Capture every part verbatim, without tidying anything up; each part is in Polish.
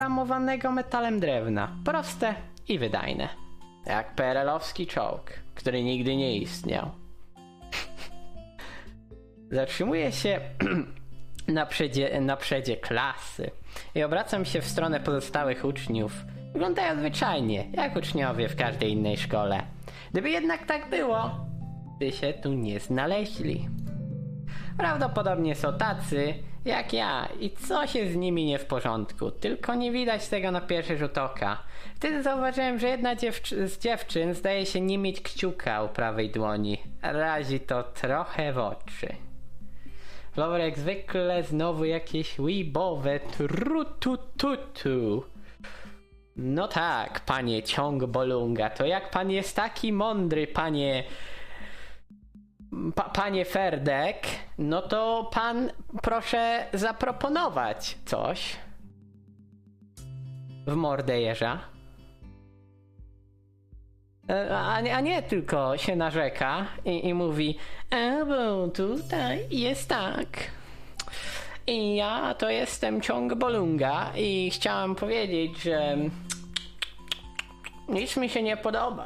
ramowanego metalem drewna. Proste i wydajne. Jak P R L-owski czołg, który nigdy nie istniał. Zatrzymuję się na przedzie, na przedzie klasy i obracam się w stronę pozostałych uczniów. Wyglądają zwyczajnie, jak uczniowie w każdej innej szkole. Gdyby jednak tak było, by się tu nie znaleźli. Prawdopodobnie są tacy jak ja i coś jest z nimi nie w porządku, tylko nie widać tego na pierwszy rzut oka. Wtedy zauważyłem, że jedna dziewczy- z dziewczyn zdaje się nie mieć kciuka u prawej dłoni. Razi to trochę w oczy. Flower jak zwykle znowu jakieś weebowe tru-tu-tu-tu. No tak, panie ciąg bolunga, to jak pan jest taki mądry, panie... Pa, panie Ferdek, no to pan proszę zaproponować coś w mordę jeża. A, a nie tylko się narzeka i, i mówi, a bo tutaj jest tak. I ja to jestem ciąg bolunga i chciałam powiedzieć, że nic mi się nie podoba.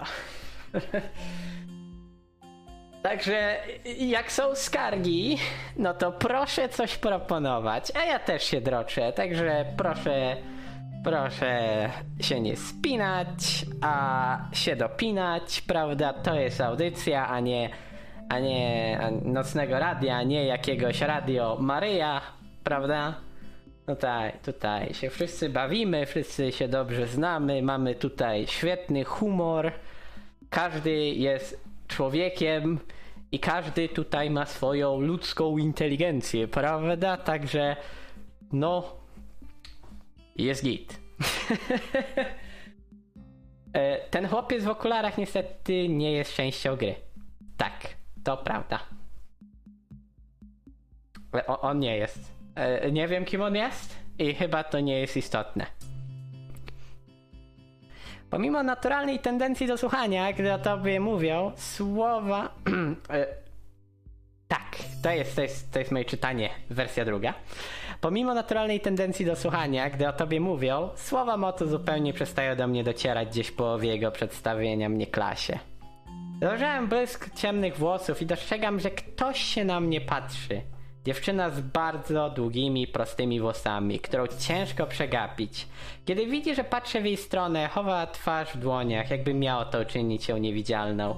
Także jak są skargi, no to proszę coś proponować, a ja też się droczę, także proszę, proszę się nie spinać, a się dopinać, prawda, to jest audycja, a nie, a nie nocnego radia, nie jakiegoś Radio Maryja, prawda? Tutaj, tutaj się wszyscy bawimy, wszyscy się dobrze znamy, mamy tutaj świetny humor, każdy jest człowiekiem i każdy tutaj ma swoją ludzką inteligencję, prawda? Także no jest git. Ten chłopiec w okularach niestety nie jest częścią gry. Tak, to prawda. O, on nie jest. Nie wiem, kim on jest i chyba to nie jest istotne. Pomimo naturalnej tendencji do słuchania, gdy o tobie mówią, słowa... tak, to jest, to, jest, to jest moje czytanie, wersja druga. Pomimo naturalnej tendencji do słuchania, gdy o tobie mówią, słowa motu zupełnie przestają do mnie docierać gdzieś w połowie jego przedstawienia mnie klasie. Zauważyłem błysk ciemnych włosów i dostrzegam, że ktoś się na mnie patrzy. Dziewczyna z bardzo długimi, prostymi włosami, którą ciężko przegapić. Kiedy widzi, że patrzę w jej stronę, chowa twarz w dłoniach, jakby miało to uczynić ją niewidzialną.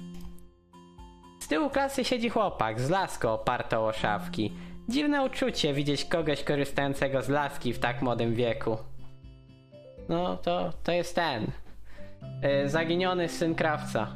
Z tyłu klasy siedzi chłopak z laską opartą o szafki. Dziwne uczucie widzieć kogoś korzystającego z laski w tak młodym wieku. No, to, to jest ten. Yy, zaginiony syn krawca.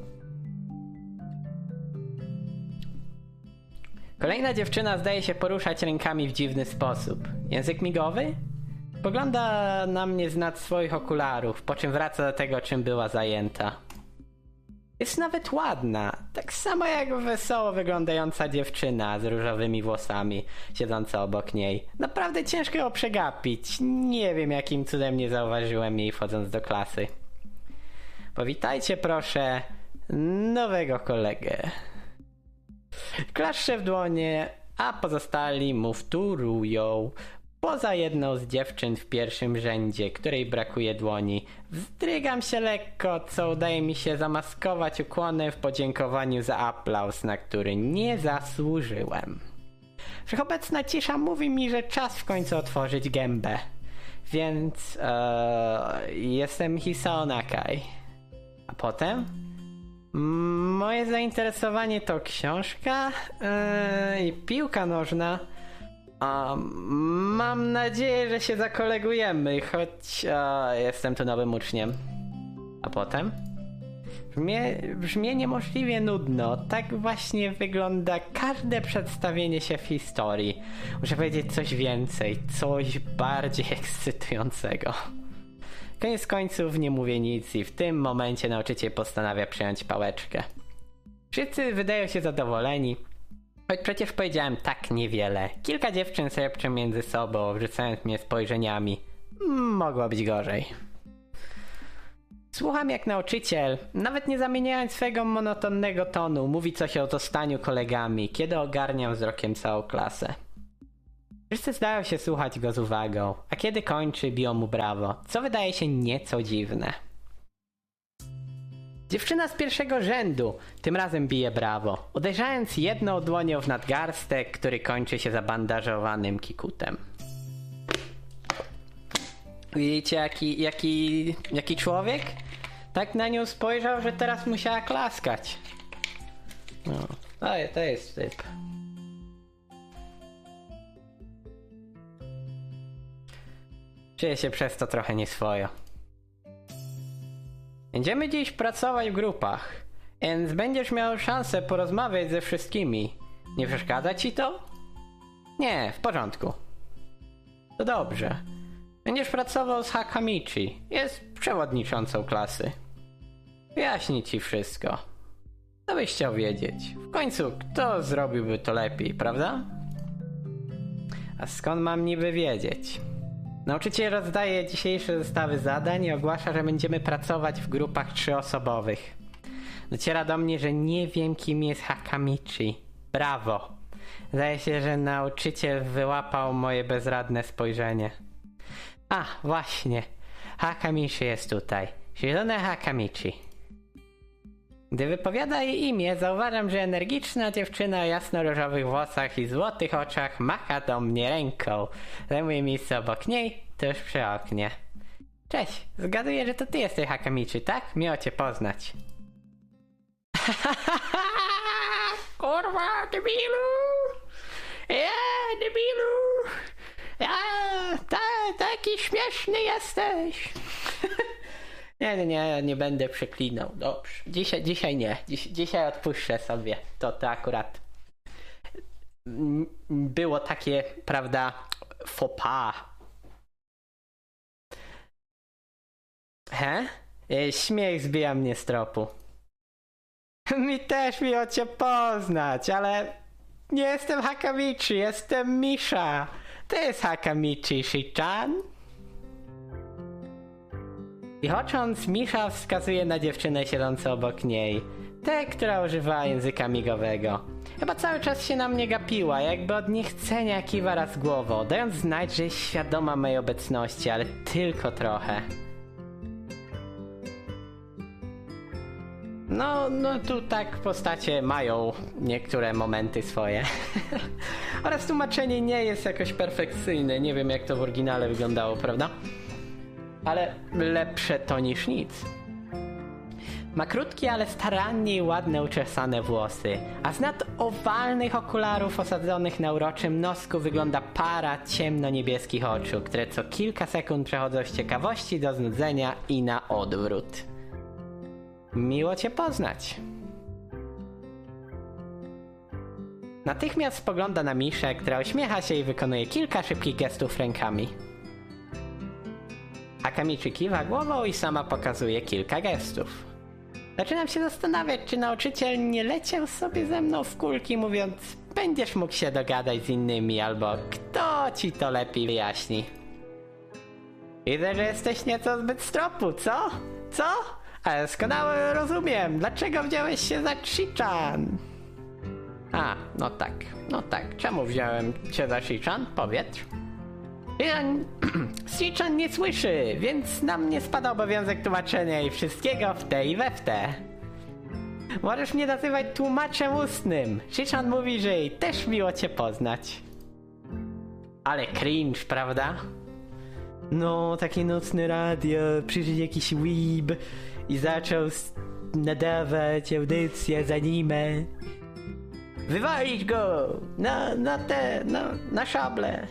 Kolejna dziewczyna zdaje się poruszać rękami w dziwny sposób. Język migowy? Pogląda na mnie z nad swoich okularów, po czym wraca do tego, czym była zajęta. Jest nawet ładna, tak samo jak wesoło wyglądająca dziewczyna z różowymi włosami, siedząca obok niej. Naprawdę ciężko ją przegapić. Nie wiem, jakim cudem nie zauważyłem jej wchodząc do klasy. Powitajcie proszę nowego kolegę. Klaszczę w dłonie, a pozostali mu wtórują. Poza jedną z dziewczyn w pierwszym rzędzie, której brakuje dłoni. Wzdrygam się lekko, co udaje mi się zamaskować ukłonem w podziękowaniu za aplauz, na który nie zasłużyłem. Wszechobecna cisza mówi mi, że czas w końcu otworzyć gębę. Więc ee, jestem Hisao Nakai. A potem? Moje zainteresowanie to książka yy, i piłka nożna. Um, mam nadzieję, że się zakolegujemy, choć o, jestem tu nowym uczniem. A potem? Brzmie, brzmie niemożliwie nudno. Tak właśnie wygląda każde przedstawienie się w historii. Muszę powiedzieć coś więcej, coś bardziej ekscytującego. Koniec końców nie mówię nic i w tym momencie nauczyciel postanawia przejąć pałeczkę. Wszyscy wydają się zadowoleni, choć przecież powiedziałem tak niewiele. Kilka dziewczyn szepcze między sobą, wrzucając mnie spojrzeniami. Mogło być gorzej. Słucham jak nauczyciel, nawet nie zamieniając swego monotonnego tonu, mówi coś o zostaniu kolegami, kiedy ogarniam wzrokiem całą klasę. Wszyscy zdają się słuchać go z uwagą, a kiedy kończy, biją mu brawo, co wydaje się nieco dziwne. Dziewczyna z pierwszego rzędu tym razem bije brawo, uderzając jedną dłonią w nadgarstek, który kończy się zabandażowanym kikutem. Widzicie jaki, jaki, jaki człowiek? Tak na nią spojrzał, że teraz musiała klaskać. No, to, to jest typ. Czuję się przez to trochę nieswojo. Będziemy dziś pracować w grupach, więc będziesz miał szansę porozmawiać ze wszystkimi. Nie przeszkadza ci to? Nie, w porządku. To dobrze. Będziesz pracował z Hakamichi. Jest przewodniczącą klasy. Wyjaśni ci wszystko. Co byś chciał wiedzieć? W końcu, kto zrobiłby to lepiej, prawda? A skąd mam niby wiedzieć? Nauczyciel rozdaje dzisiejsze zestawy zadań i ogłasza, że będziemy pracować w grupach trzyosobowych. Dociera do mnie, że nie wiem, kim jest Hakamichi. Brawo. Zdaje się, że nauczyciel wyłapał moje bezradne spojrzenie. A, właśnie. Hakamichi jest tutaj. Zielone Hakamichi. Gdy wypowiada jej imię, zauważam, że energiczna dziewczyna o jasno-różowych włosach i złotych oczach macha do mnie ręką. Zajmuje miejsce obok niej, tuż przy oknie. Cześć, zgaduję, że to ty jesteś Hakamichi, tak? Miło cię poznać. Kurwa, debilu! Ja, debilu! Ja, ta, taki śmieszny jesteś! Nie, nie, nie, nie będę przeklinał. Dobrze. Dzisiaj, dzisiaj nie. Dziś, dzisiaj odpuszczę sobie. To, to akurat było takie, prawda, faux pas. He? Śmiech zbija mnie z tropu. Mi też miło cię poznać, ale nie jestem Hakamichi, jestem Misha. To jest Hakamichi, Shi-chan. I chocząc, Misha wskazuje na dziewczynę siedzącą obok niej. Tę, która używa języka migowego. Chyba cały czas się na mnie gapiła, jakby od niechcenia kiwa raz głową, dając znać, że jest świadoma mojej obecności, ale tylko trochę. No, no tu tak postacie mają niektóre momenty swoje. Oraz tłumaczenie nie jest jakoś perfekcyjne, nie wiem jak to w oryginale wyglądało, prawda? Ale lepsze to niż nic. Ma krótkie, ale starannie i ładne uczesane włosy, a z nad owalnych okularów osadzonych na uroczym nosku wygląda para ciemno-niebieskich oczu, które co kilka sekund przechodzą z ciekawości do znudzenia i na odwrót. Miło cię poznać. Natychmiast spogląda na Miszę, która uśmiecha się i wykonuje kilka szybkich gestów rękami. Hakamichi kiwa głową i sama pokazuje kilka gestów. Zaczynam się zastanawiać, czy nauczyciel nie leciał sobie ze mną w kulki, mówiąc: będziesz mógł się dogadać z innymi, albo kto ci to lepiej wyjaśni. Widzę, że jesteś nieco zbyt stropu, co? Co? Ale doskonale rozumiem, dlaczego wziąłeś się za Shi-chan? A, no tak, no tak, czemu wziąłem cię za Shi-chan? Powiedz. Shi-chan nie słyszy, więc na mnie spada obowiązek tłumaczenia i wszystkiego w te i we w te. Możesz mnie nazywać tłumaczem ustnym. Shi-chan mówi, że jej też miło cię poznać. Ale cringe, prawda? No, takie nocne radio, przyjrzeć jakiś weeb i zaczął nadawać audycję z anime. Wywalić go na, na te, na, na szable.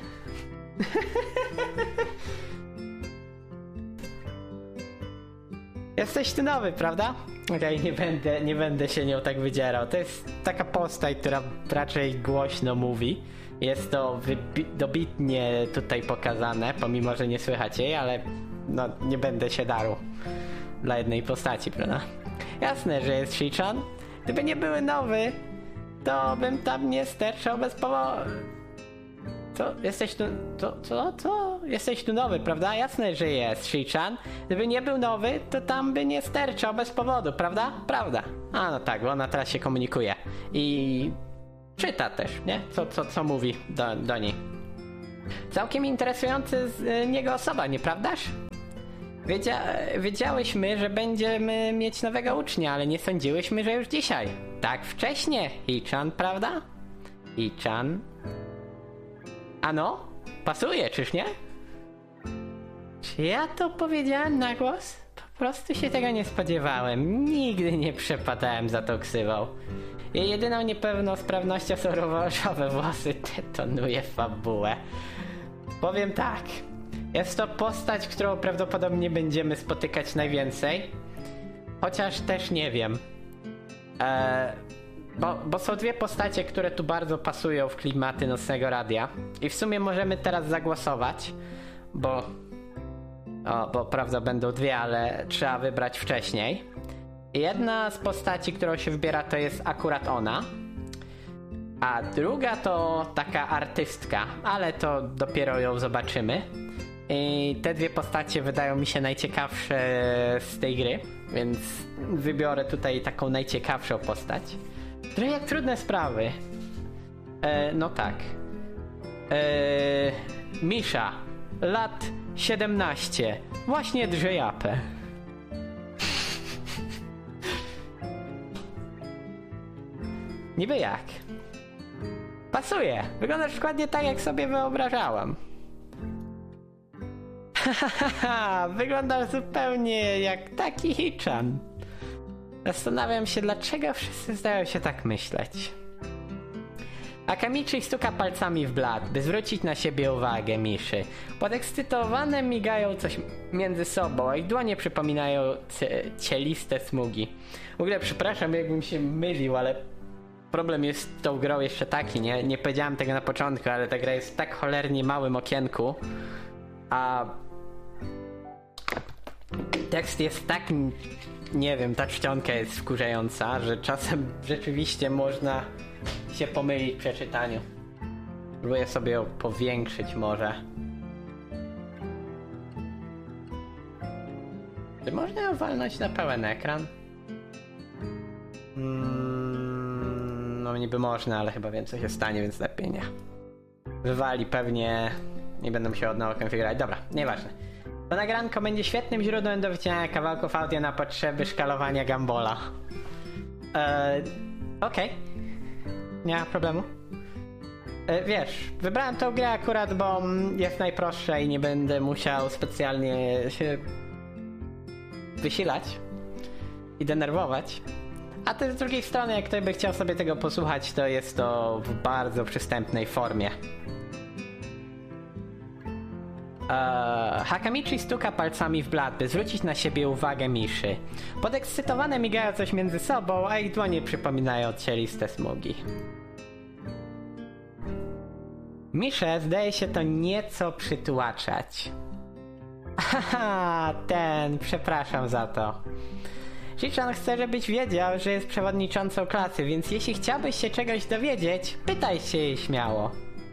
Jesteś tu nowy, prawda? Okej, okay, nie będę, nie będę się nią tak wydzierał. To jest taka postać, która raczej głośno mówi. Jest to dobitnie tutaj pokazane, pomimo że nie słychać jej, ale no nie będę się darł dla jednej postaci, prawda? Jasne, że jest Shi-chan. Gdyby nie były nowy, to bym tam nie sterczał bez powodu. Co? Jesteś tu... Co? Co? Co? Jesteś tu nowy, prawda? Jasne, że jest Shi-chan. Gdyby nie był nowy, to tam by nie sterczał bez powodu, prawda? Prawda. A no tak, bo ona teraz się komunikuje. I... czyta też, nie? Co, co, co mówi do, do niej. Całkiem interesujący z niego osoba, nieprawdaż? Wiedzia wiedziałyśmy, że będziemy mieć nowego ucznia, ale nie sądziłyśmy, że już dzisiaj. Tak wcześnie, Hichan, prawda? Hichan? Ano? Pasuje, czyż nie? Czy ja to powiedziałem na głos? Po prostu się tego nie spodziewałem. Nigdy nie przepadałem za tą ksywą. Jej jedyną niepełnosprawnością są różowe włosy. Detonuje fabułę. Powiem tak. Jest to postać, którą prawdopodobnie będziemy spotykać najwięcej. Chociaż też nie wiem. Eee, bo, bo są dwie postacie, które tu bardzo pasują w klimaty Nocnego Radia. I w sumie możemy teraz zagłosować. Bo... O, bo prawda będą dwie, ale trzeba wybrać wcześniej. Jedna z postaci, którą się wybiera, to jest akurat ona. A druga to taka artystka, ale to dopiero ją zobaczymy. I te dwie postacie wydają mi się najciekawsze z tej gry, więc wybiorę tutaj taką najciekawszą postać. Trochę jak trudne sprawy. E, no tak. E, Misza, lat siedemnaście. Właśnie drze japę. Niby jak? Pasuje. Wyglądasz dokładnie tak, jak sobie wyobrażałam. Hahaha, wyglądasz zupełnie jak taki Hichan. Zastanawiam się, dlaczego wszyscy zdają się tak myśleć. Akamichi stuka palcami w blat, by zwrócić na siebie uwagę Miszy. Podekscytowane migają coś między sobą, a ich dłonie przypominają cieliste smugi. W ogóle przepraszam, jakbym się mylił, ale problem jest z tą grą jeszcze taki, nie? Nie powiedziałem tego na początku, ale ta gra jest w tak cholernie małym okienku, a tekst jest tak, nie wiem, ta czcionka jest wkurzająca, że czasem rzeczywiście można się pomylić w przeczytaniu. Próbuję sobie ją powiększyć może. Czy można ją walnąć na pełen ekran? Mm, no niby można, ale chyba wiem co się stanie, więc lepiej nie. Wywali pewnie... Nie będę musiał od nowa konfigurować. Dobra, nieważne. To nagranko będzie świetnym źródłem do wycinania kawałków audio na potrzeby szkalowania Gambola. Eee, okej. Okay. Nie ma problemu. Eee, wiesz, wybrałem tą grę akurat, bo jest najprostsza i nie będę musiał specjalnie się wysilać i denerwować. A też z drugiej strony, jak ktoś by chciał sobie tego posłuchać, to jest to w bardzo przystępnej formie. Eee, Hakamichi stuka palcami w blat, by zwrócić na siebie uwagę Miszy. Podekscytowane migają coś między sobą, a ich dłonie przypominają cieliste smugi. Miszę zdaje się to nieco przytłaczać. Haha, ten, przepraszam za to. Hichan chce, żebyś wiedział, że jest przewodniczącą klasy, więc jeśli chciałbyś się czegoś dowiedzieć, pytaj się jej śmiało.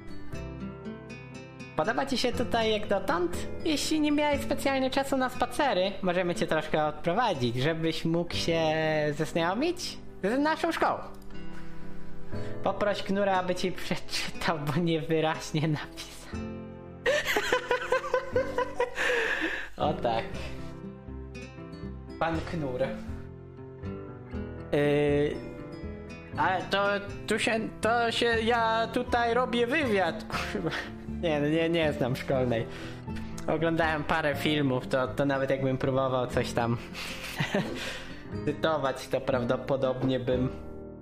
Podoba ci się tutaj jak dotąd? Jeśli nie miałeś specjalnie czasu na spacery, możemy cię troszkę odprowadzić, żebyś mógł się zaznajomić z naszą szkołą. Poproś Knura, aby ci przeczytał, bo niewyraźnie napisał. O tak. Pan Knur. Yy, ale to, tu się, to się, ja tutaj robię wywiad. Nie, nie, nie znam szkolnej. Oglądałem parę filmów, to, to nawet jakbym próbował coś tam cytować, to prawdopodobnie bym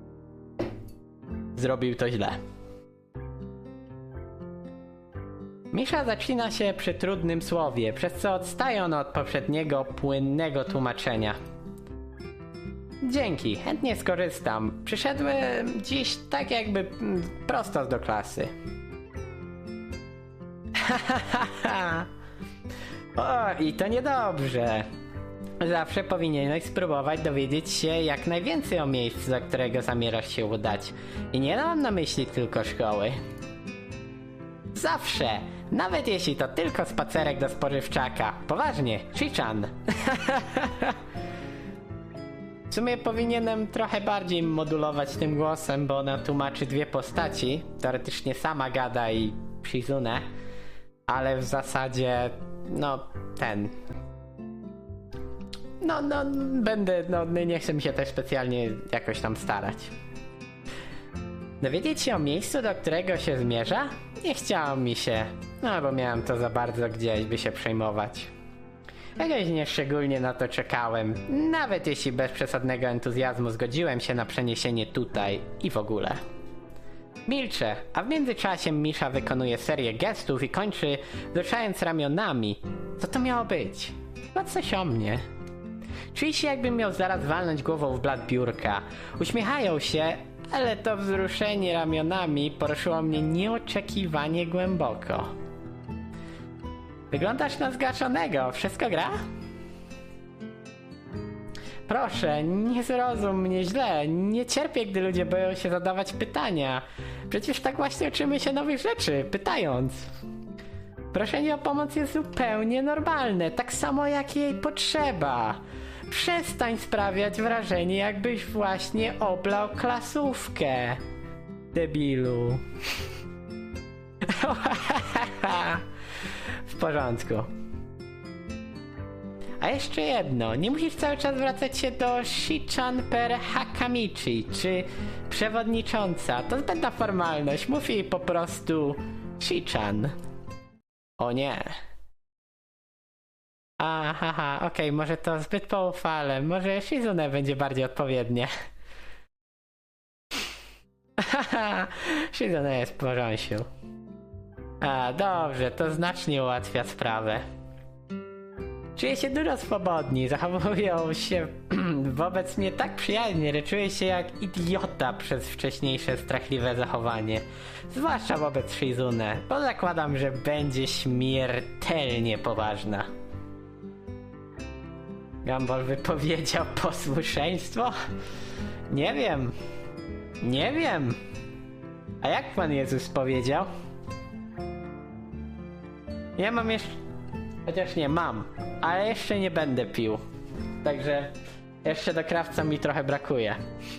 zrobił to źle. Misza zaczyna się przy trudnym słowie, przez co odstaje on od poprzedniego płynnego tłumaczenia. Dzięki, chętnie skorzystam. Przyszedłem dziś tak jakby prosto do klasy. O, i to niedobrze. Zawsze powinieneś spróbować dowiedzieć się jak najwięcej o miejscu, do którego zamierzasz się udać. I nie mam na myśli tylko szkoły. Zawsze, nawet jeśli to tylko spacerek do spożywczaka. Poważnie, Hichan. W sumie powinienem trochę bardziej modulować tym głosem, bo ona tłumaczy dwie postaci. Teoretycznie sama gada i Shizune. ale w zasadzie, no, ten... No, no, będę, no, nie chcę mi się też specjalnie jakoś tam starać. Dowiedzieć się o miejscu, do którego się zmierza? Nie chciało mi się, no bo miałem to za bardzo gdzieś by się przejmować. Jakoś nie szczególnie na to czekałem, nawet jeśli bez przesadnego entuzjazmu zgodziłem się na przeniesienie tutaj i w ogóle. Milczę, a w międzyczasie Misza wykonuje serię gestów i kończy wzruszając ramionami. Co to miało być? Chyba coś o mnie. Czuję się, jakbym miał zaraz walnąć głową w blat biurka. Uśmiechają się, ale to wzruszenie ramionami poruszyło mnie nieoczekiwanie głęboko. Wyglądasz na zgaszonego. Wszystko gra? Proszę, nie zrozum mnie źle. Nie cierpię, gdy ludzie boją się zadawać pytania. Przecież tak właśnie uczymy się nowych rzeczy, pytając. Proszenie o pomoc jest zupełnie normalne, tak samo jak jej potrzeba. Przestań sprawiać wrażenie, jakbyś właśnie oblał klasówkę. Debilu. W porządku. A jeszcze jedno, nie musisz cały czas zwracać się do Shichan per Hakamichi, czy przewodnicząca. To zbędna formalność, mów jej po prostu Shichan. O nie. Aha, okej, okay, może to zbyt poufale, może Shizune będzie bardziej odpowiednie. Haha, Shizune jest w porządku. A, dobrze, to znacznie ułatwia sprawę. Czuję się dużo swobodniej, zachowują się wobec mnie tak przyjaźnie, że czuję się jak idiota przez wcześniejsze strachliwe zachowanie. Zwłaszcza wobec Shizune, bo zakładam, że będzie śmiertelnie poważna. Gumball wypowiedział posłuszeństwo? Nie wiem. Nie wiem. A jak Pan Jezus powiedział? Ja mam jeszcze... Chociaż nie, mam. Ale jeszcze nie będę pił. Także jeszcze do krawca mi trochę brakuje.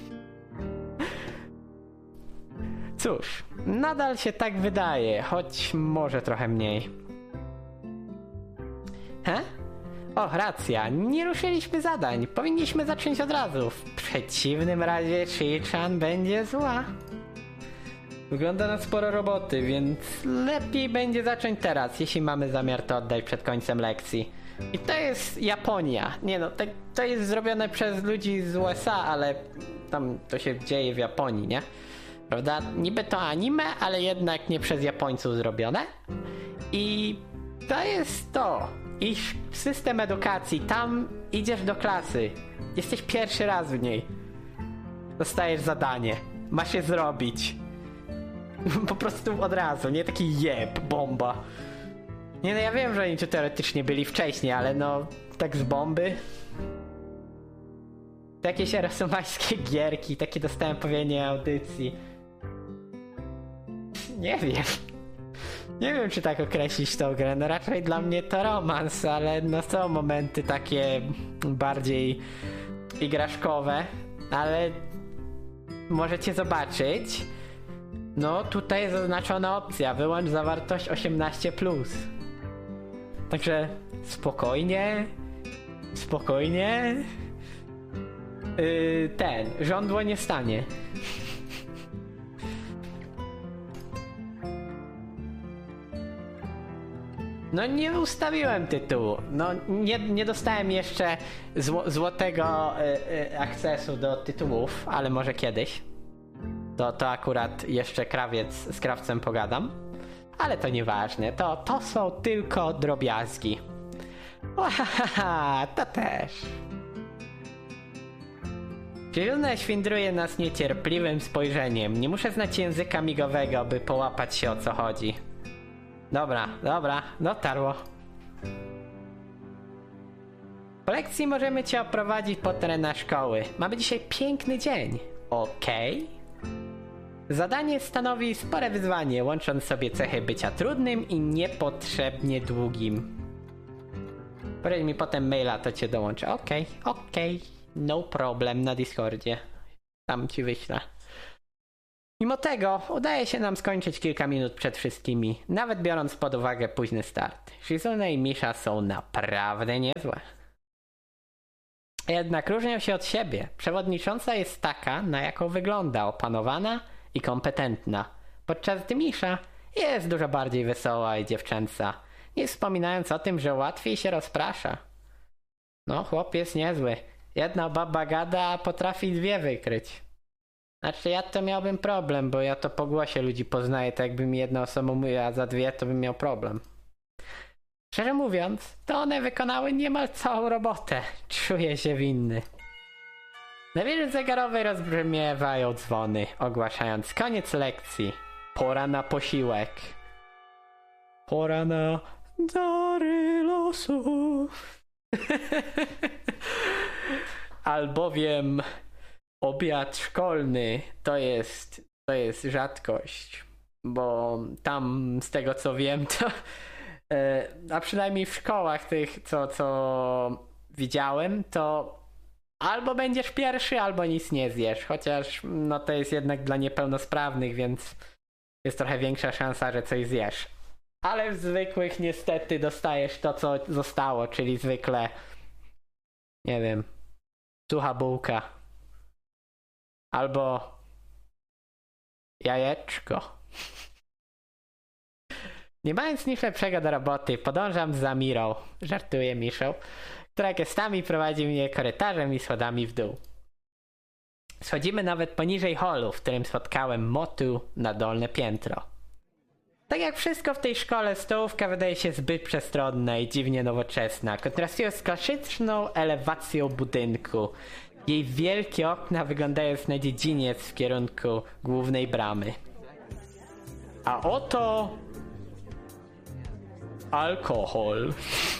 Cóż, nadal się tak wydaje, choć może trochę mniej. He? O, racja, nie ruszyliśmy zadań. Powinniśmy zacząć od razu. W przeciwnym razie Shichan będzie zła. Wygląda na sporo roboty, więc lepiej będzie zacząć teraz, jeśli mamy zamiar to oddać przed końcem lekcji. I to jest Japonia. Nie no, to, to jest zrobione przez ludzi z U S A, ale tam to się dzieje w Japonii, nie? Prawda? Niby to anime, ale jednak nie przez Japońców zrobione. I to jest to. Iż system edukacji, tam idziesz do klasy. Jesteś pierwszy raz w niej. Dostajesz zadanie. Masz je zrobić. Po prostu od razu, nie taki jeb, bomba. Nie no, ja wiem, że oni tu teoretycznie byli wcześniej, ale no, tak z bomby. To jakieś erosomańskie gierki, takie dostałem powiedzenie audycji. Nie wiem. Nie wiem, czy tak określić tą grę, no raczej dla mnie to romans, ale no są momenty takie bardziej igraszkowe, ale możecie zobaczyć. No, tutaj jest zaznaczona opcja, wyłącz zawartość osiemnaście plus. Także spokojnie, spokojnie. Yy, ten, żądło nie stanie. No nie ustawiłem tytułu. No nie, nie dostałem jeszcze zł- złotego y, y, akcesu do tytułów, ale może kiedyś. To, to akurat jeszcze krawiec z krawcem pogadam. Ale to nieważne, to, to są tylko drobiazgi. Łahaha, to też. Shizune świndruje nas niecierpliwym spojrzeniem. Nie muszę znać języka migowego, by połapać się, o co chodzi. Dobra, dobra, dotarło. Po lekcji możemy cię oprowadzić po terenach szkoły. Mamy dzisiaj piękny dzień. Okej? Okay? Zadanie stanowi spore wyzwanie, łącząc sobie cechy bycia trudnym i niepotrzebnie długim. Powiedz mi potem maila, to cię dołączę. Okej, okay, okej. Okay. No problem, na Discordzie. Tam ci wyślę. Mimo tego udaje się nam skończyć kilka minut przed wszystkimi, nawet biorąc pod uwagę późny start. Shizune i Misha są naprawdę niezłe. Jednak różnią się od siebie. Przewodnicząca jest taka, na jaką wygląda, opanowana i kompetentna. Podczas gdy Misha jest dużo bardziej wesoła i dziewczęca. Nie wspominając o tym, że łatwiej się rozprasza. No, chłop jest niezły. Jedna baba gada, a potrafi dwie wykryć. Znaczy ja to miałbym problem, bo ja to po głosie ludzi poznaję, tak jakby mi jedna osoba mówiła, a za dwie to bym miał problem. Szczerze mówiąc, to one wykonały niemal całą robotę. Czuję się winny. Na wieży zegarowej rozbrzmiewają dzwony, ogłaszając koniec lekcji. Pora na posiłek. Pora na dary losu. Albowiem obiad szkolny to jest, to jest rzadkość. Bo tam, z tego co wiem, to a przynajmniej w szkołach tych, co, co widziałem, to albo będziesz pierwszy, albo nic nie zjesz. Chociaż no to jest jednak dla niepełnosprawnych, więc jest trochę większa szansa, że coś zjesz. Ale w zwykłych niestety dostajesz to, co zostało, czyli zwykle, nie wiem, sucha bułka. Albo jajeczko. Nie mając nic lepszego do roboty, podążam za Mirą, żartuję Miszą, która gestami prowadzi mnie korytarzem i schodami w dół. Schodzimy nawet poniżej holu, w którym spotkałem Motu na dolne piętro. Tak jak wszystko w tej szkole, stołówka wydaje się zbyt przestronna i dziwnie nowoczesna, kontrastując z klasyczną elewacją budynku. Jej wielkie okna wyglądają na dziedziniec w kierunku głównej bramy. A oto alkohol.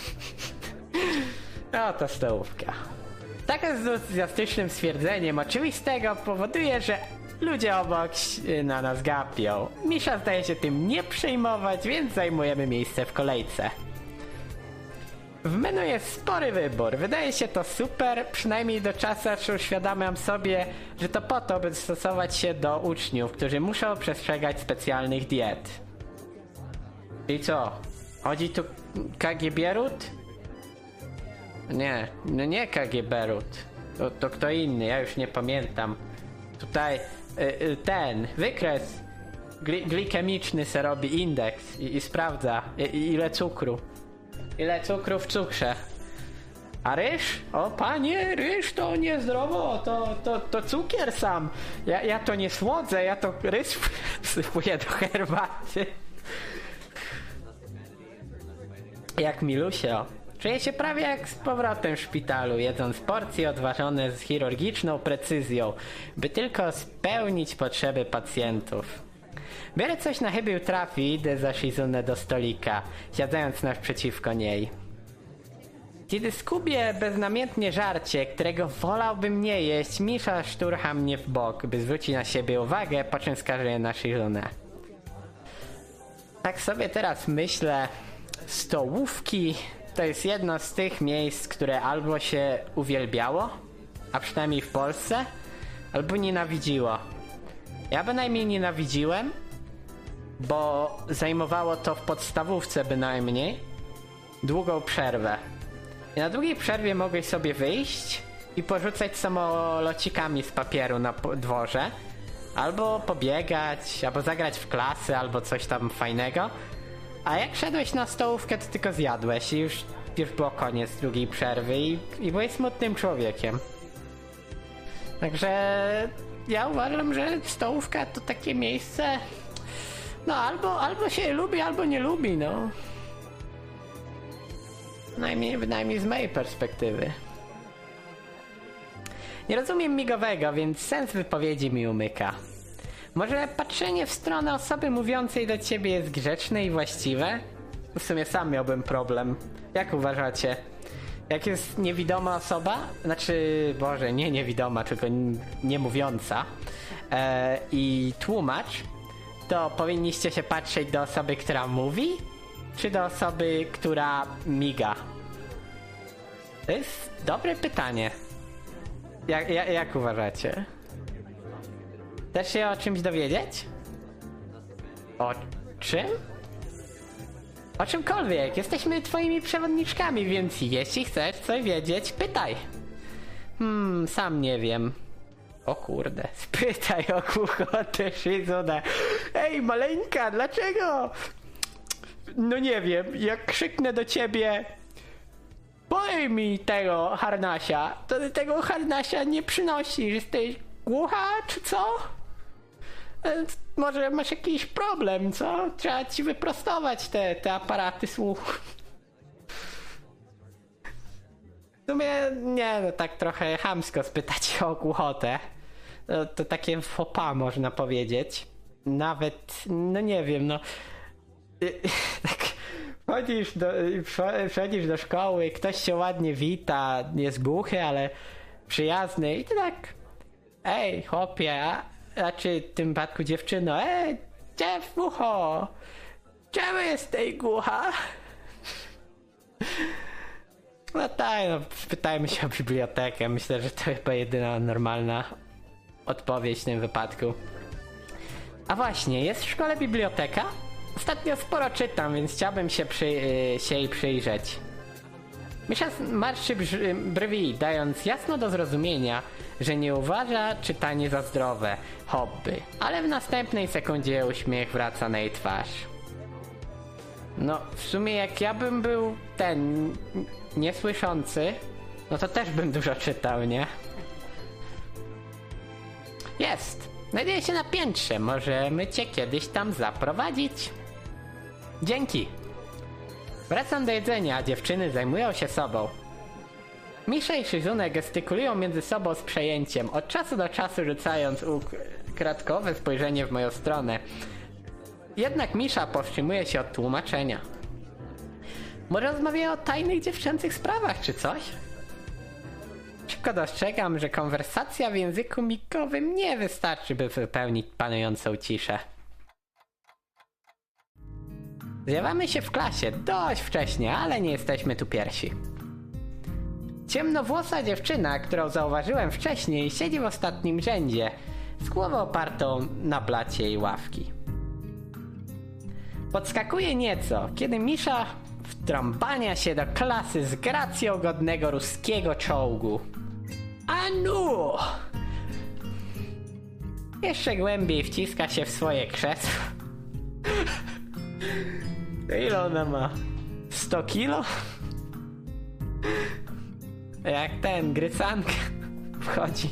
No to stołówka. Tak entuzjastycznym stwierdzeniem oczywistego powoduje, że ludzie obok na nas gapią. Misha zdaje się tym nie przejmować, więc zajmujemy miejsce w kolejce. W menu jest spory wybór. Wydaje się to super, przynajmniej do czasu, aż uświadamiam sobie, że to po to, by stosować się do uczniów, którzy muszą przestrzegać specjalnych diet. I co? Chodzi tu K G B Ród? Nie, no nie K G B Ród. To, to kto inny, ja już nie pamiętam. Tutaj y, y, ten wykres gli, glikemiczny se robi indeks i, i sprawdza i, i ile cukru. Ile cukru w cukrze. A ryż? O panie, ryż to niezdrowo, to, to, to cukier sam. Ja, ja to nie słodzę, ja to ryż wsypuję do herbaty. Jak milusio. Czuję się prawie jak z powrotem w szpitalu, jedząc porcje odważone z chirurgiczną precyzją, by tylko spełnić potrzeby pacjentów. Biorę coś na chybił trafi i idę za Shizune do stolika, siadając naprzeciwko niej. Kiedy skubię beznamiętnie żarcie, którego wolałbym nie jeść, Misha szturcha mnie w bok, by zwrócić na siebie uwagę, po czym skaże na Shizune. Tak sobie teraz myślę, stołówki to jest jedno z tych miejsc, które albo się uwielbiało, a przynajmniej w Polsce, albo nienawidziło. Ja bynajmniej nienawidziłem, bo zajmowało to w podstawówce bynajmniej długą przerwę. I na długiej przerwie mogłeś sobie wyjść i porzucać samolocikami z papieru na dworze, albo pobiegać, albo zagrać w klasy, albo coś tam fajnego. A jak szedłeś na stołówkę, to tylko zjadłeś i już, już było koniec drugiej przerwy i, i byłeś smutnym człowiekiem. Także ja uważam, że stołówka to takie miejsce, no albo, albo się lubi, albo nie lubi, no. Najmniej, bynajmniej z mojej perspektywy. Nie rozumiem migowego, więc sens wypowiedzi mi umyka. Może patrzenie w stronę osoby mówiącej do ciebie jest grzeczne i właściwe? W sumie sam miałbym problem. Jak uważacie? Jak jest niewidoma osoba, znaczy, Boże, nie niewidoma, tylko niemówiąca e, i tłumacz, to powinniście się patrzeć do osoby, która mówi, czy do osoby, która miga? To jest dobre pytanie. Jak, jak, jak uważacie? Chcesz się o czymś dowiedzieć? O czym? O czymkolwiek. Jesteśmy twoimi przewodniczkami, więc jeśli chcesz coś wiedzieć, pytaj. Hmm, sam nie wiem. O kurde, spytaj o głuchotę Shizune. Ej, maleńka, dlaczego? No nie wiem, jak krzyknę do ciebie, podaj mi tego harnasia, to ty tego harnasia nie przynosisz. Jesteś głucha, czy co? E, może masz jakiś problem, co? Trzeba ci wyprostować te, te aparaty słuchu. W sumie nie, no tak trochę chamsko spytać o głuchotę. To, to takie faux pas, można powiedzieć. Nawet, no nie wiem, no... Tak, wchodzisz do, wchodzisz do szkoły, ktoś się ładnie wita, jest głuchy, ale przyjazny i ty tak... Ej, chłopie, a, a czy w tym przypadku dziewczyno, ej, dziewucho, czemu jesteś głucha? No tak, no, spytajmy się o bibliotekę. Myślę, że to chyba jedyna normalna odpowiedź w tym wypadku. A właśnie, jest w szkole biblioteka? Ostatnio sporo czytam, więc chciałbym się, przy, yy, się jej przyjrzeć. Misza marszczy brwi, dając jasno do zrozumienia, że nie uważa czytanie za zdrowe hobby, ale w następnej sekundzie uśmiech wraca na jej twarz. No, w sumie jak ja bym był ten niesłyszący, no to też bym dużo czytał, nie? Jest! Znajduję się na piętrze, możemy cię kiedyś tam zaprowadzić. Dzięki! Wracam do jedzenia, a dziewczyny zajmują się sobą. Misza i Shizune gestykulują między sobą z przejęciem, od czasu do czasu rzucając ukradkowe spojrzenie w moją stronę. Jednak Misza powstrzymuje się od tłumaczenia. Może rozmawiają o tajnych dziewczęcych sprawach czy coś? Szybko dostrzegam, że konwersacja w języku migowym nie wystarczy, by wypełnić panującą ciszę. Zjawamy się w klasie dość wcześnie, ale nie jesteśmy tu pierwsi. Ciemnowłosa dziewczyna, którą zauważyłem wcześniej, siedzi w ostatnim rzędzie, z głową opartą na blacie jej ławki. Podskakuje nieco, kiedy Misza wtrąbania się do klasy z gracją godnego ruskiego czołgu. Anu! Jeszcze głębiej wciska się w swoje krzesło. Ile ona ma? sto kilo? Jak ten, grycanka wchodzi.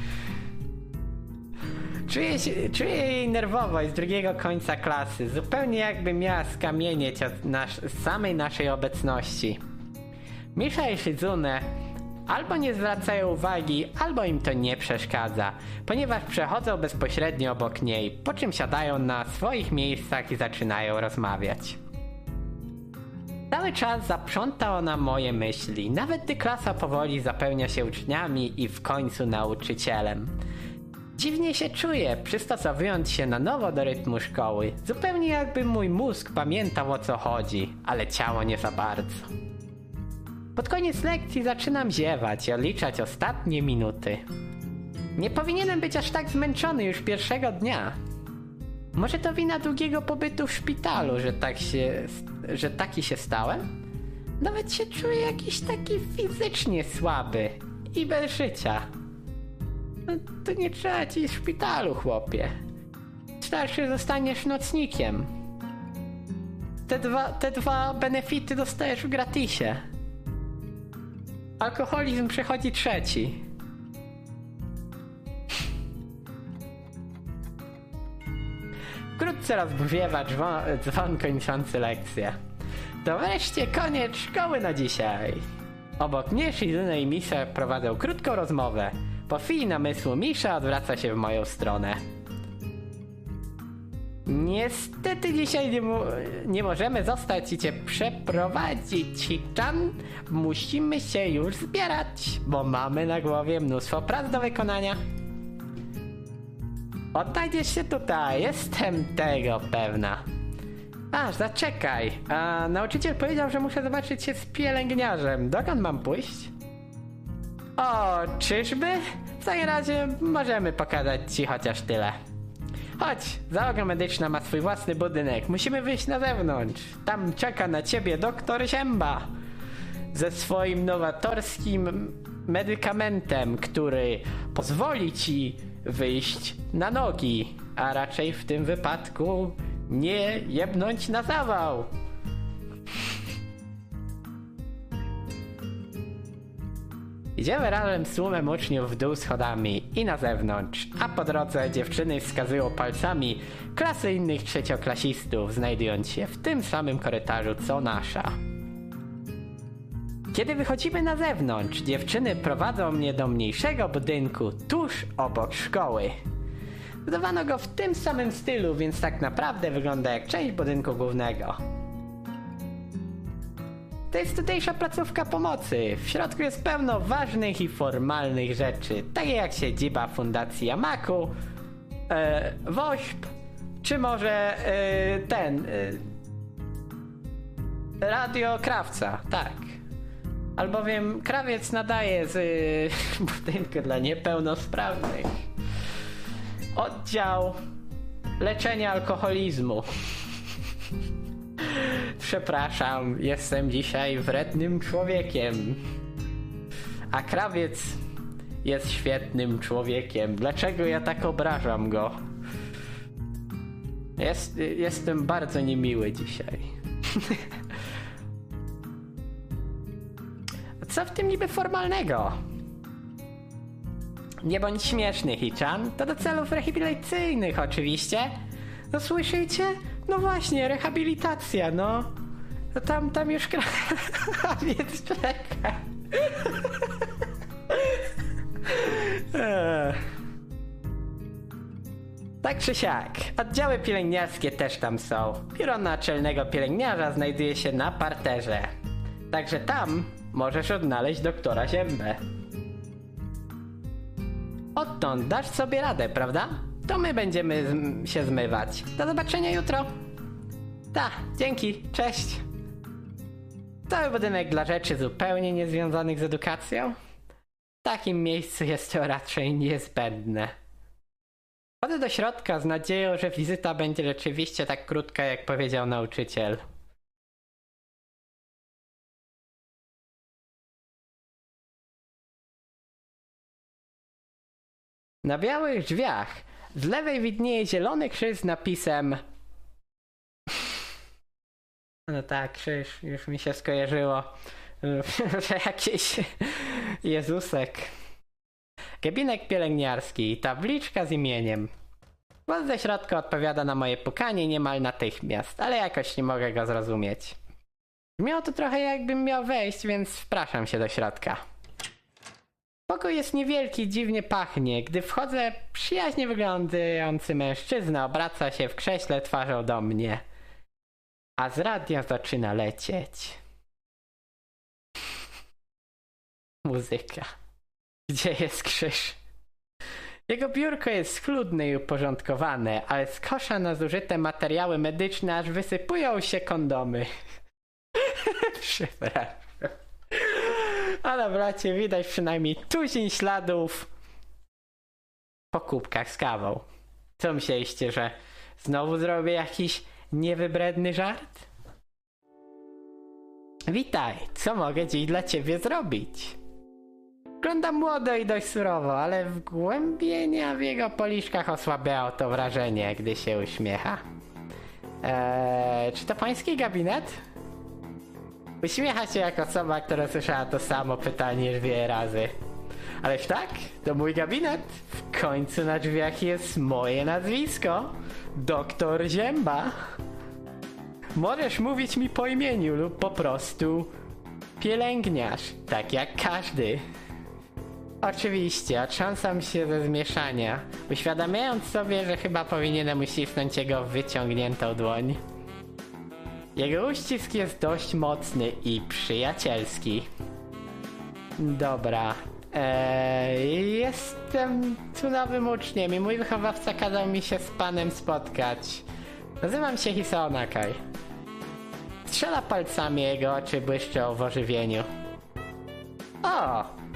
Czuję, się, czuję jej nerwowość z drugiego końca klasy, zupełnie jakby miała skamienieć od nas, samej naszej obecności. Misza i Shizune albo nie zwracają uwagi, albo im to nie przeszkadza, ponieważ przechodzą bezpośrednio obok niej, po czym siadają na swoich miejscach i zaczynają rozmawiać. Cały czas zaprząta ona moje myśli, nawet gdy klasa powoli zapełnia się uczniami i w końcu nauczycielem. Dziwnie się czuję, przystosowując się na nowo do rytmu szkoły, zupełnie jakby mój mózg pamiętał, o co chodzi, ale ciało nie za bardzo. Pod koniec lekcji zaczynam ziewać i odliczać ostatnie minuty. Nie powinienem być aż tak zmęczony już pierwszego dnia. Może to wina długiego pobytu w szpitalu, że, tak się, że taki się stałem? Nawet się czuję jakiś taki fizycznie słaby i bez życia. No, to nie trzeba ci w szpitalu, chłopie. Starszy zostaniesz nocnikiem. Te dwa, te dwa benefity dostajesz w gratisie. Alkoholizm przechodzi trzeci. Wkrótce rozbrzmiewa dzwon kończący lekcję. To wreszcie koniec szkoły na dzisiaj. Obok mnie Shizune i Misza prowadzą krótką rozmowę. Po chwili namysłu Misza odwraca się w moją stronę. Niestety dzisiaj nie, mo- nie możemy zostać i cię przeprowadzić, Hichan. Musimy się już zbierać, bo mamy na głowie mnóstwo prac do wykonania. Odnajdziesz się tutaj, jestem tego pewna. Aż, zaczekaj. A nauczyciel powiedział, że muszę zobaczyć się z pielęgniarzem. Dokąd mam pójść? O, czyżby? W takim razie możemy pokazać ci chociaż tyle. Chodź, załoga medyczna ma swój własny budynek. Musimy wyjść na zewnątrz. Tam czeka na ciebie doktor Zięba. Ze swoim nowatorskim medykamentem, który pozwoli ci wyjść na nogi. A raczej w tym wypadku nie jebnąć na zawał. Idziemy razem z tłumem uczniów w dół schodami i na zewnątrz, a po drodze dziewczyny wskazują palcami klasy innych trzecioklasistów, znajdując się w tym samym korytarzu co nasza. Kiedy wychodzimy na zewnątrz, dziewczyny prowadzą mnie do mniejszego budynku tuż obok szkoły. Budowano go w tym samym stylu, więc tak naprawdę wygląda jak część budynku głównego. To jest tutejsza placówka pomocy. W środku jest pełno ważnych i formalnych rzeczy, takie jak siedziba Fundacji Yamaku, e, WOŚP, czy może e, ten... E, Radio Krawca, tak. Albowiem krawiec nadaje z e, budynku dla niepełnosprawnych. Oddział leczenia alkoholizmu. Przepraszam, jestem dzisiaj wrednym człowiekiem. A krawiec jest świetnym człowiekiem. Dlaczego ja tak obrażam go? Jest, jestem bardzo niemiły dzisiaj. Co w tym niby formalnego? Nie bądź śmieszny, Hichan. To do celów rehabilitacyjnych oczywiście. No słyszycie? No właśnie, rehabilitacja, no. No tam, tam już krawiec czeka. Tak czy siak, oddziały pielęgniarskie też tam są. Biuro naczelnego pielęgniarza znajduje się na parterze. Także tam możesz odnaleźć doktora Ziębę. Odtąd dasz sobie radę, prawda? To my będziemy zm- się zmywać. Do zobaczenia jutro. Ta, dzięki, cześć. Cały budynek dla rzeczy zupełnie niezwiązanych z edukacją. W takim miejscu jest to raczej niezbędne. Chodzę do środka z nadzieją, że wizyta będzie rzeczywiście tak krótka, jak powiedział nauczyciel. Na białych drzwiach z lewej widnieje zielony krzyż z napisem... No tak, krzyż, już mi się skojarzyło, że jakiś Jezusek. Gabinek pielęgniarski i tabliczka z imieniem. Głos ze środka odpowiada na moje pukanie niemal natychmiast, ale jakoś nie mogę go zrozumieć. Brzmiało to trochę jakbym miał wejść, więc wpraszam się do środka. Pokój jest niewielki, dziwnie pachnie. Gdy wchodzę, przyjaźnie wyglądający mężczyzna obraca się w krześle twarzą do mnie. A z radia zaczyna lecieć. Muzyka. Gdzie jest krzyż? Jego biurko jest schludne i uporządkowane, ale z kosza na zużyte materiały medyczne aż wysypują się kondomy. Przepraszam. Ale bracie, widać przynajmniej tuzin śladów po kubkach z kawą. Co myśleliście, że znowu zrobię jakiś niewybredny żart? Witaj, co mogę dziś dla ciebie zrobić? Wygląda młodo i dość surowo, ale wgłębienia w jego policzkach osłabiało to wrażenie, gdy się uśmiecha. Eee, czy to pański gabinet? Uśmiecha się jak osoba, która słyszała to samo pytanie już wiele razy. Ależ tak, to mój gabinet. W końcu na drzwiach jest moje nazwisko. Doktor Zięba. Możesz mówić mi po imieniu lub po prostu pielęgniarz, tak jak każdy. Oczywiście, otrząsam się ze zmieszania, uświadamiając sobie, że chyba powinienem uścisnąć jego wyciągniętą dłoń. Jego uścisk jest dość mocny i przyjacielski. Dobra, eee, jestem tu nowym uczniem i mój wychowawca kazał mi się z panem spotkać. Nazywam się Hisao Nakai. Strzela palcami, jego oczy błyszczą w ożywieniu. O,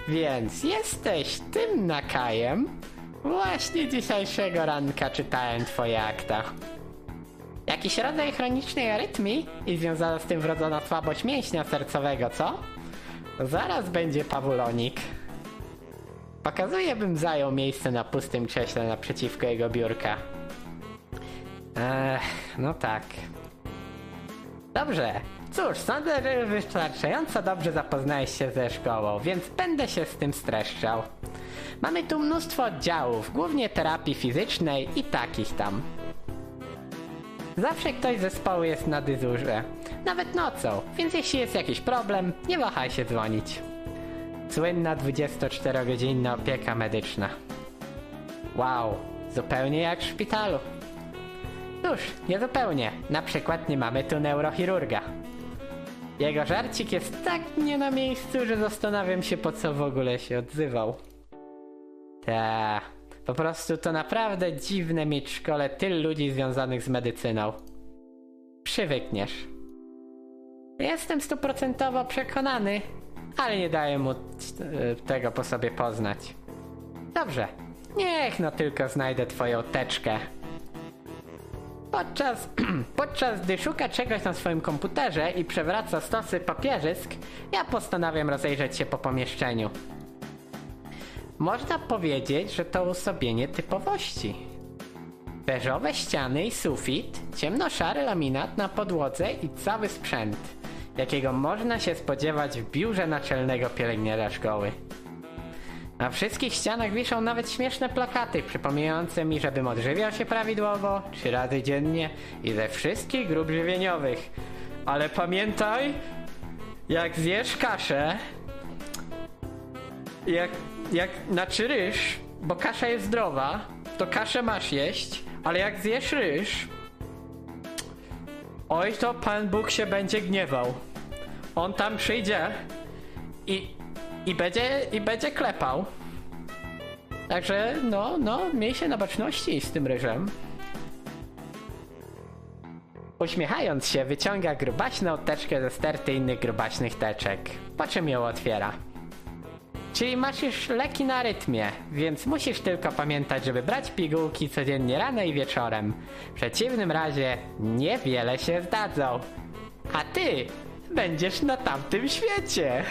Więc jesteś tym Nakajem? Właśnie dzisiejszego ranka czytałem twoje akta. Jakiś rodzaj chronicznej arytmii i związana z tym wrodzona słabość mięśnia sercowego, co? Zaraz będzie pawulonik. Pokazuję, bym zajął miejsce na pustym krześle naprzeciwko jego biurka. Ech, no tak. Dobrze. Cóż, sądzę, że wystarczająco dobrze zapoznajesz się ze szkołą, więc będę się z tym streszczał. Mamy tu mnóstwo oddziałów, głównie terapii fizycznej i takich tam. Zawsze ktoś z zespołu jest na dyżurze, nawet nocą, więc jeśli jest jakiś problem, nie wahaj się dzwonić. Słynna dwudziestoczterogodzinna opieka medyczna. Wow, zupełnie jak w szpitalu. Cóż, nie zupełnie, na przykład nie mamy tu neurochirurga. Jego żarcik jest tak nie na miejscu, że zastanawiam się, po co w ogóle się odzywał. Ta, po prostu to naprawdę dziwne mieć w szkole tylu ludzi związanych z medycyną. Przywykniesz. Jestem stuprocentowo przekonany, ale nie daję mu tego po sobie poznać. Dobrze, niech no tylko znajdę twoją teczkę. Podczas, podczas gdy szuka czegoś na swoim komputerze i przewraca stosy papierzysk, ja postanawiam rozejrzeć się po pomieszczeniu. Można powiedzieć, że to usobienie typowości. Beżowe ściany i sufit, ciemnoszary laminat na podłodze i cały sprzęt, jakiego można się spodziewać w biurze naczelnego pielęgniarza szkoły. Na wszystkich ścianach wiszą nawet śmieszne plakaty przypominające mi, żebym odżywiał się prawidłowo, trzy razy dziennie i ze wszystkich grup żywieniowych. Ale pamiętaj, jak zjesz kaszę, jak, jak znaczy ryż, bo kasza jest zdrowa, to kaszę masz jeść, ale jak zjesz ryż, oj, to Pan Bóg się będzie gniewał. On tam przyjdzie i I będzie, i będzie klepał. Także no, no, miej się na baczności z tym ryżem. Uśmiechając się, wyciąga grubaśną teczkę ze sterty innych grubaśnych teczek, po czym ją otwiera. Czyli masz już leki na rytmie, więc musisz tylko pamiętać, żeby brać pigułki codziennie rano i wieczorem. W przeciwnym razie niewiele się zdadzą. A ty będziesz na tamtym świecie.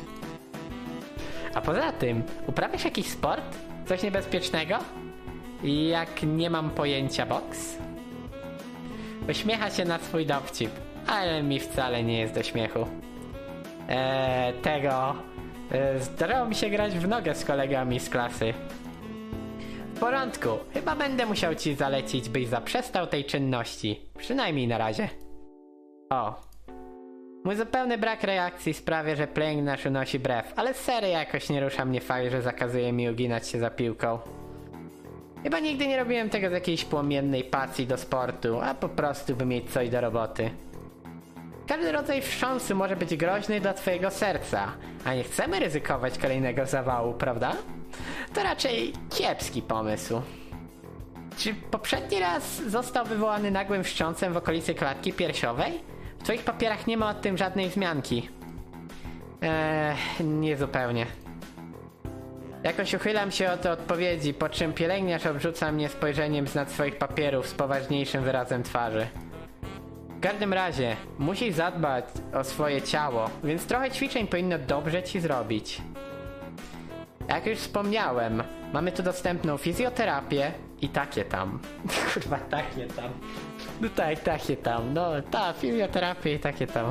A poza tym, uprawiasz jakiś sport? Coś niebezpiecznego? Jak nie mam pojęcia, boks? Uśmiecha się na swój dowcip, ale mi wcale nie jest do śmiechu. Eee, tego... Eee, zdarzało mi się grać w nogę z kolegami z klasy. W porządku, chyba będę musiał ci zalecić, byś zaprzestał tej czynności. Przynajmniej na razie. O. Mój zupełny brak reakcji sprawia, że pielęgniarz unosi brew, ale serio jakoś nie rusza mnie fakt, że zakazuje mi uginać się za piłką. Chyba nigdy nie robiłem tego z jakiejś płomiennej pasji do sportu, a po prostu by mieć coś do roboty. Każdy rodzaj wstrząsu może być groźny dla twojego serca, a nie chcemy ryzykować kolejnego zawału, prawda? To raczej kiepski pomysł. Czy poprzedni raz został wywołany nagłym wstrząsem w okolicy klatki piersiowej? W twoich papierach nie ma o tym żadnej wzmianki. Eee, niezupełnie. Jakoś uchylam się od odpowiedzi, po czym pielęgniarz obrzuca mnie spojrzeniem z nad swoich papierów z poważniejszym wyrazem twarzy. W każdym razie, musisz zadbać o swoje ciało, więc trochę ćwiczeń powinno dobrze ci zrobić. Jak już wspomniałem, mamy tu dostępną fizjoterapię i takie tam. Kurwa, takie tam. No tak, takie tam. No, ta fizjoterapia i takie tam.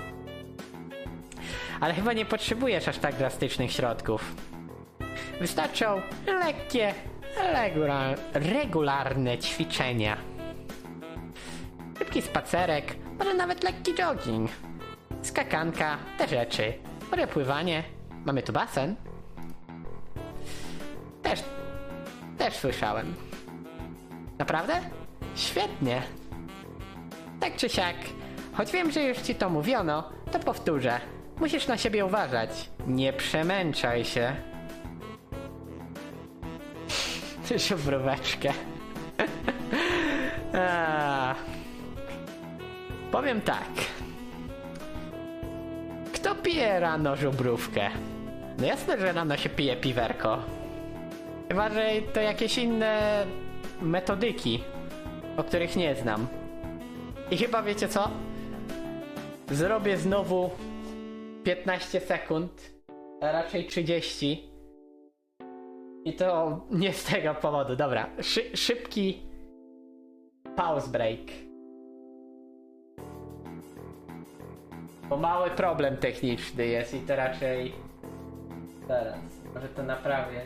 Ale chyba nie potrzebujesz aż tak drastycznych środków. Wystarczą lekkie, regular, regularne ćwiczenia. Szybki spacerek, może nawet lekki jogging. Skakanka, te rzeczy. Może pływanie. Mamy tu basen. Też, też słyszałem. Naprawdę? Świetnie. Tak czy siak, choć wiem, że już ci to mówiono, to powtórzę. Musisz na siebie uważać. Nie przemęczaj się. Żubróweczkę. Powiem tak. Kto pije rano żubrówkę? No jasne, że rano się pije piwerko. Chyba, że to jakieś inne metodyki, o których nie znam. I chyba wiecie co? Zrobię znowu piętnaście sekund, a raczej trzydzieści. I to nie z tego powodu. Dobra, Szy- szybki pause break. Bo mały problem techniczny jest i to raczej... Teraz, może to naprawię.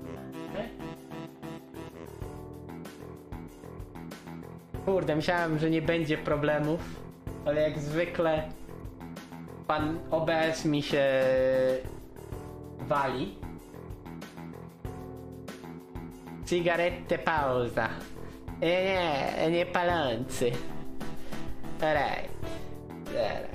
Kurde, myślałem, że nie będzie problemów, ale jak zwykle pan O B S mi się wali. Cigaretę pauza. Nie, nie, nie palący. Alright. Teraz.